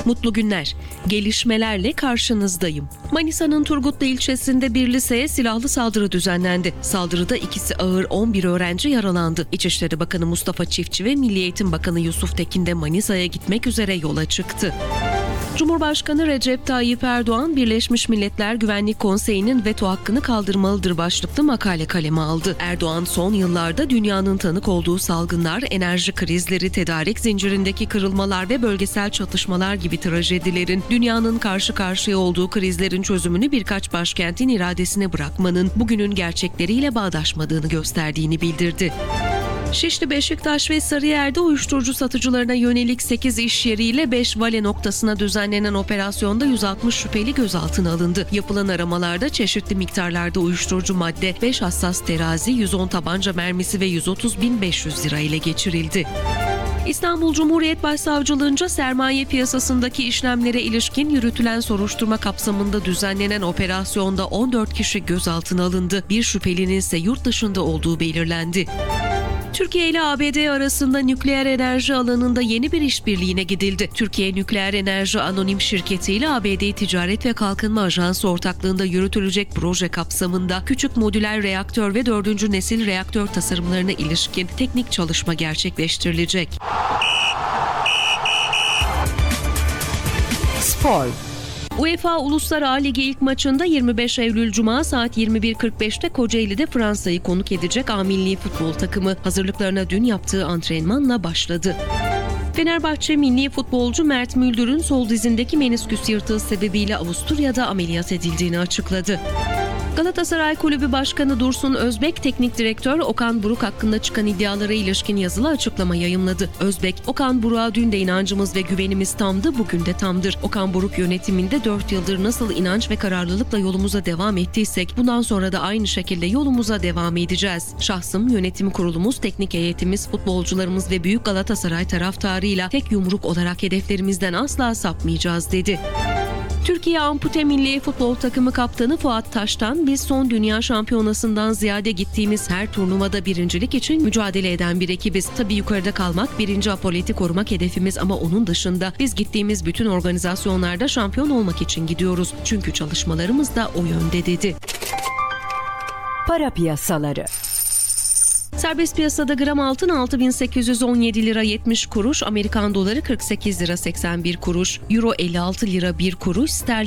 Mutlu günler. Gelişmelerle karşınızdayım. Manisa'nın Turgutlu ilçesinde bir liseye silahlı saldırı düzenlendi. Saldırıda ikisi ağır 11 öğrenci yaralandı. İçişleri Bakanı Mustafa Çiftçi ve Milli Eğitim Bakanı Yusuf Tekin de Manisa'ya gitmek üzere yola çıktı. Cumhurbaşkanı Recep Tayyip Erdoğan, Birleşmiş Milletler Güvenlik Konseyi'nin veto hakkını kaldırmalıdır başlıklı makale kaleme aldı. Erdoğan, son yıllarda dünyanın tanık olduğu salgınlar, enerji krizleri, tedarik zincirindeki kırılmalar ve bölgesel çatışmalar gibi trajedilerin, dünyanın karşı karşıya olduğu krizlerin çözümünü birkaç başkentin iradesine bırakmanın bugünün gerçekleriyle bağdaşmadığını gösterdiğini bildirdi. Şişli, Beşiktaş ve Sarıyer'de uyuşturucu satıcılarına yönelik 8 iş yeriyle 5 vale noktasına düzenlenen operasyonda 160 şüpheli gözaltına alındı. Yapılan aramalarda çeşitli miktarlarda uyuşturucu madde, 5 hassas terazi, 110 tabanca mermisi ve 130.500 lira ile geçirildi. İstanbul Cumhuriyet Başsavcılığınca sermaye piyasasındaki işlemlere ilişkin yürütülen soruşturma kapsamında düzenlenen operasyonda 14 kişi gözaltına alındı. Bir şüphelinin ise yurt dışında olduğu belirlendi. Türkiye ile ABD arasında nükleer enerji alanında yeni bir işbirliğine gidildi. Türkiye Nükleer Enerji Anonim Şirketi ile ABD Ticaret ve Kalkınma Ajansı ortaklığında yürütülecek proje kapsamında küçük modüler reaktör ve 4. nesil reaktör tasarımlarına ilişkin teknik çalışma gerçekleştirilecek. Spor. UEFA Uluslar A Ligi ilk maçında 25 Eylül Cuma saat 21.45'te Kocaeli'de Fransa'yı konuk edecek A milli futbol takımı hazırlıklarına dün yaptığı antrenmanla başladı. Fenerbahçe milli futbolcu Mert Müldür'ün sol dizindeki menisküs yırtığı sebebiyle Avusturya'da ameliyat edildiğini açıkladı. Galatasaray Kulübü Başkanı Dursun Özbek, teknik direktör Okan Buruk hakkında çıkan iddialara ilişkin yazılı açıklama yayımladı. Özbek, Okan Buruk'a dün de inancımız ve güvenimiz tamdı, bugün de tamdır. Okan Buruk yönetiminde 4 yıldır nasıl inanç ve kararlılıkla yolumuza devam ettiysek, bundan sonra da aynı şekilde yolumuza devam edeceğiz. Şahsım, yönetim kurulumuz, teknik heyetimiz, futbolcularımız ve büyük Galatasaray taraftarıyla tek yumruk olarak hedeflerimizden asla sapmayacağız, dedi. Türkiye Ampute Milli Futbol Takımı kaptanı Fuat Taş'tan, biz son dünya şampiyonasından ziyade gittiğimiz her turnuvada birincilik için mücadele eden bir ekibiz. Tabii yukarıda kalmak, birinci apoleti korumak hedefimiz ama onun dışında biz gittiğimiz bütün organizasyonlarda şampiyon olmak için gidiyoruz. Çünkü çalışmalarımız da o yönde, dedi. Para piyasaları. Serbest piyasada gram altın 6.817 lira 70 kuruş, Amerikan doları 48 lira 81 kuruş, Euro 56 lira 1 kuruş, sterlin